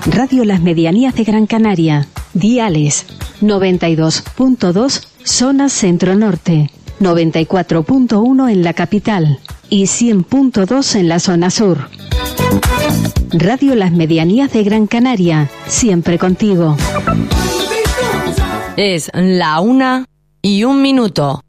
Radio Las Medianías de Gran Canaria. Diales 92.2 zona centro-norte, 94.1 en la capital y 100.2 en la zona sur. Radio Las Medianías de Gran Canaria, siempre contigo. Es la 1:01.